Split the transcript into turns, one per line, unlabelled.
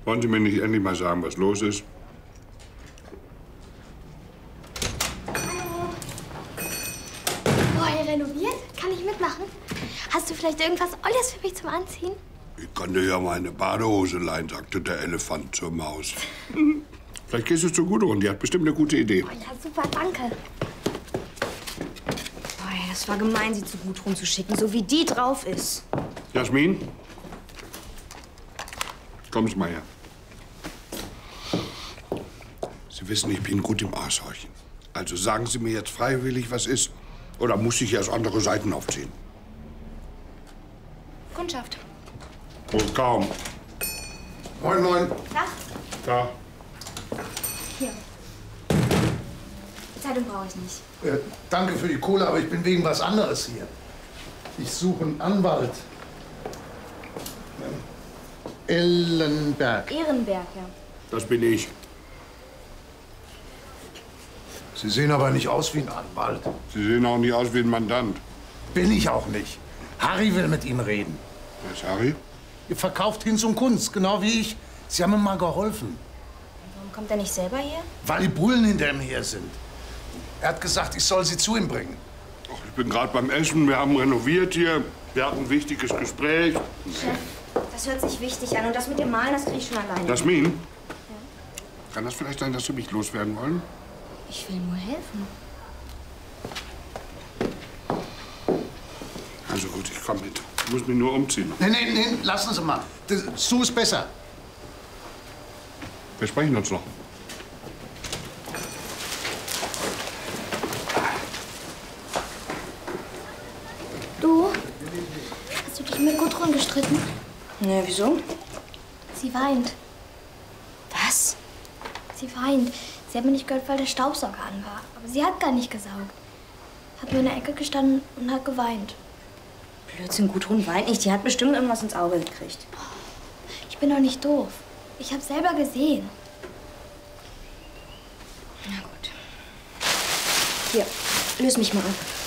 Wollen Sie mir nicht endlich mal sagen, was los ist?
Boah, ihr renoviert? Kann ich mitmachen? Hast du vielleicht irgendwas Olles für mich zum Anziehen?
Ich kann dir ja meine Badehose leihen, sagte der Elefant zur Maus. Vielleicht gehst du zu Gudrun, die hat bestimmt eine gute Idee.
Oh ja, super, danke.
Boah, das war gemein, sie zu Gudrun zu schicken, so wie die drauf ist.
Jasmin? Komm's mal her. Sie wissen, ich bin gut im Aushorchen. Also sagen Sie mir jetzt freiwillig, was ist. Oder muss ich erst andere Seiten aufziehen?
Kundschaft.
Und kaum. Moin, moin.
Tag.
Da.
Hier. Zeitung brauche ich nicht.
Danke für die Kohle, aber ich bin wegen was anderes hier. Ich suche einen Anwalt. Ellenberg.
Ehrenberg, ja.
Das bin ich.
Sie sehen aber nicht aus wie ein Anwalt.
Sie sehen auch nicht aus wie ein Mandant.
Bin ich auch nicht. Harry will mit Ihnen reden.
Wer ist Harry?
Ihr verkauft Hinz und Kunst, genau wie ich. Sie haben ihm mal geholfen.
Warum kommt er nicht selber hier?
Weil die Bullen hinter ihm her sind. Er hat gesagt, ich soll sie zu ihm bringen.
Ach, ich bin gerade beim Essen. Wir haben renoviert hier. Wir hatten ein wichtiges Gespräch.
Chef, das hört sich wichtig an. Und das mit dem Malen, das krieg ich schon alleine.
Jasmin? Ja? Kann das vielleicht sein, dass Sie mich loswerden wollen?
Ich will nur helfen.
Also gut, ich komme mit. Ich muss mich nur umziehen.
Nee, lassen Sie mal. So ist besser.
Wir sprechen uns noch.
Du? Hast du dich mit Gudrun gestritten?
Ne, wieso?
Sie weint.
Was?
Sie weint. Sie hat mir nicht gehört, weil der Staubsauger an war. Aber sie hat gar nicht gesaugt. Hat nur in der Ecke gestanden und hat geweint.
Blödsinn, Gudrun weint nicht. Die hat bestimmt irgendwas ins Auge gekriegt.
Ich bin doch nicht doof. Ich hab's selber gesehen.
Na gut. Hier, löse mich mal ab.